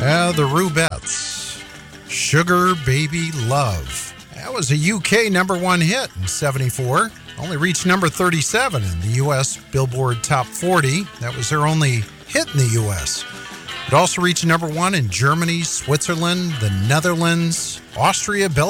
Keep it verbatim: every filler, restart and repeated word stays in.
Uh, the Rubettes, Sugar Baby Love. That was a U K number one hit in seventy-four. Only reached number thirty-seven in the U S Billboard Top forty. That was their only hit in the U S. It also reached number one in Germany, Switzerland, the Netherlands, Austria, Belgium,